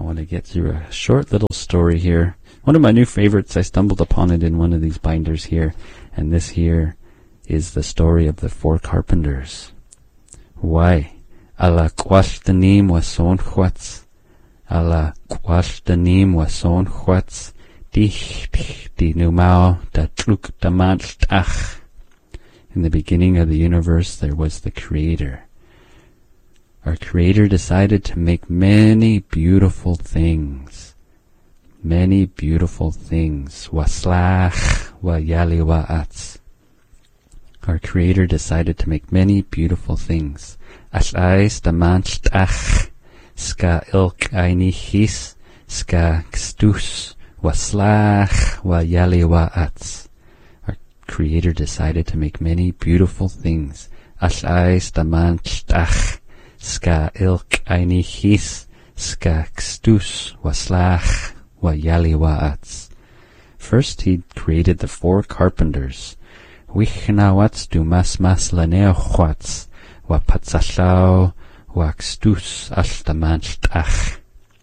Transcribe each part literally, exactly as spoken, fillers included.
want to get through a short little story here. One of my new favorites, I stumbled upon it in one of these binders here, and this here is the story of the four carpenters. Why? Ala kwashtanim wason chwats. Ala kwashtanim wason chwats. Dich di numao da truk da manchtach. In the beginning of the universe, there was the Creator. Our Creator decided to make many beautiful things. Many beautiful things. Waslach wa yali wa atz. Our Creator decided to make many beautiful things. Ash'ais da manchtach. Ska ilk aini his. Ska kstus. Waslach wa yali wa atz. Our Creator decided to make many beautiful things. Ash'ais da manchtach. Ska ilk aini his, ska kstus, waslach, wa yali wa atz. First he created the four carpenters. Wichnawatz du mas mas laneochwatz, wa patzashao, wa kstus ashtamanchtach.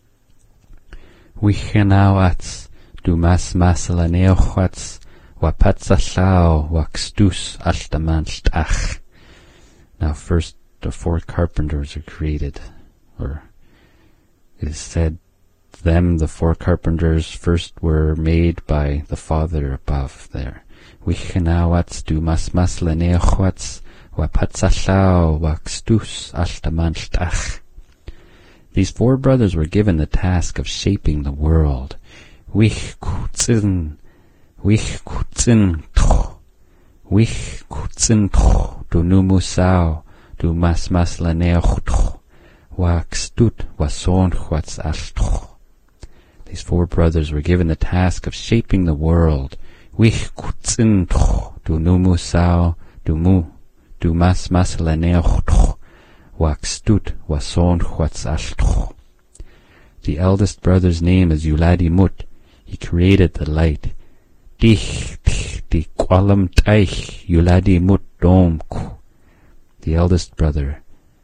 Wichnawatz du mas mas laneochwatz, wa patzashao, wa kstus ashtamanchtach. Now first, the four carpenters are created, or it is said, them, the four carpenters, first were made by the Father above there. Wichenawatz du mas mas leneochwatz, wa patzashao, wa kstus ashtamanchtach. These four brothers were given the task of shaping the world. Wich kutzin, wich kutzin toch, wich kutzin toch, du numusao, du mas mas laneochtoch, wa kstut wason chwatz ashtoch. These four brothers were given the task of shaping the world. Wich kutzin toch, du numusao, du mu, du mas mas laneochtoch, wa kstut wason chwatz ashtoch. The eldest brother's name is Yuladi Mut. He created the light. Dich, dich, di kwalam taich, Yuladi Mut domku. The eldest brother.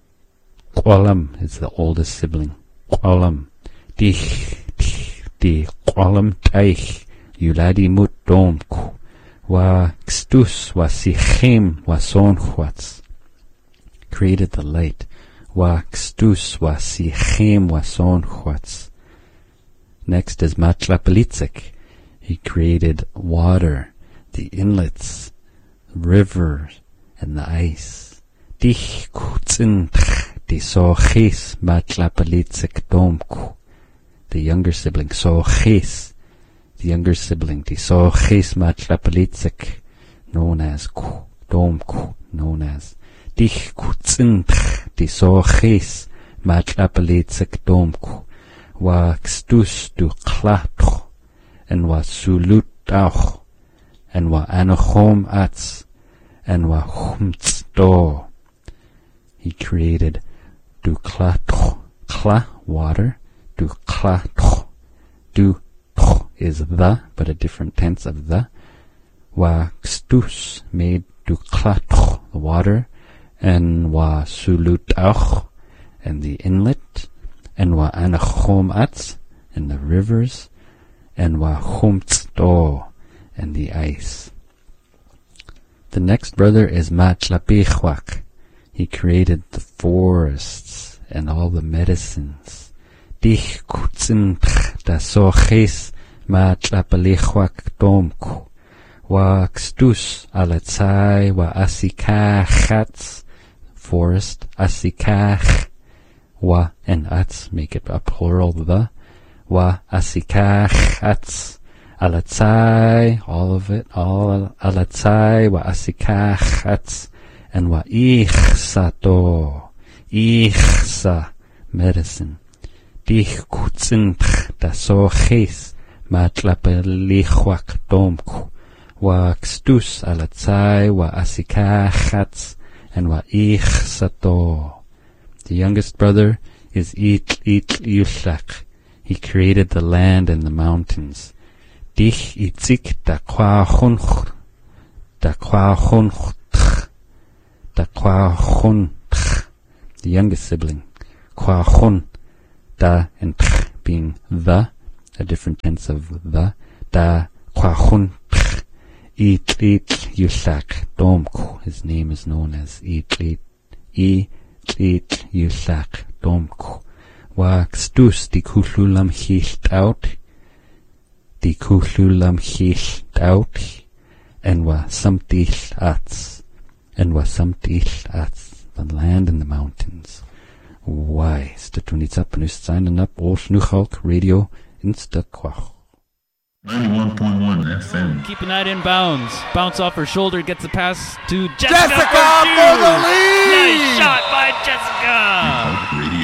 Kwalam is the oldest sibling. Kwalam. Dich, dich, di kwalam taich, Yuladi Mut domku. Wa kstus wa sichem wa sonchwatz. Created the light. Wa kstus wa sichem wa sonchwatz. Next is Matlapelitzik. He created water, the inlets, rivers, and the ice. Dich kutzin di sochis Matlapelitzik domku. The younger sibling, sochis. The younger sibling, di sochis Matlapelitzik, known as ku, domku, known as. Dich kutzin di sochis Matlapelitzik domku. Wa kstus du klatoch, and wa sulut auch, and wa anochom atz, and wa humtz do. He created du klatoch, kla, water, du klatoch, du toch is the, but a different tense of the. Wa kstus made du klatoch, the water, and wa sulut auch, and the inlet, and wa anachom atz, and the rivers, and wa humtz do, and the ice. The next brother is Matlapichwak. He created the forests and all the medicines. Dich kutzin da sochis Matlapelichwak domku. Wa kstus alatzai wa asikachatz. Forest, asikach. Wa and atz, make it a plural, the. Wa asikachatz. Alatzai, all of it, all alatzai wa asikachatz. And wa ichsato, ichsa, medicine. Dich kutzin da sochis Matlapelichwak domku. Wa kstus alatzai wa asikachatz. And wa ichsato. The youngest brother is Itl Itl Yushak. He created the land and the mountains. Dich itzik da kwachunch, da kwachunch, da kwachun, the youngest sibling. Kwachun, da and being the, a different tense of the. Da kwachun Itlit Yusak Domku. His name is known as Itlit Itlit Yusak Domku. Wa kstus di kuhlulam hilt out. Di kuhlulam hilt out. And wa samtil ats. And wa samtil ats. The land and the mountains. Why? Statunits up and signing up all Schnuchalk Radio Insta Kwach. ninety-one point one F M. Keeping that in bounds. Bounce off her shoulder, gets the pass to Jessica, Jessica for the lead! Nice shot by Jessica! Radio.